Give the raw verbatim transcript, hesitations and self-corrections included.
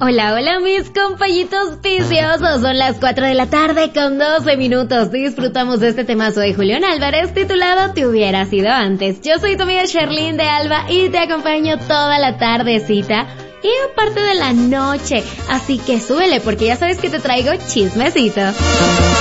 Hola, hola mis compañitos viciosos, son las cuatro de la tarde con doce minutos, disfrutamos de este temazo de Julián Álvarez titulado Te hubiera sido antes. Yo soy tu amiga Sherlyn de Alba y te acompaño toda la tardecita y parte de la noche, así que súbele porque ya sabes que te traigo chismecito.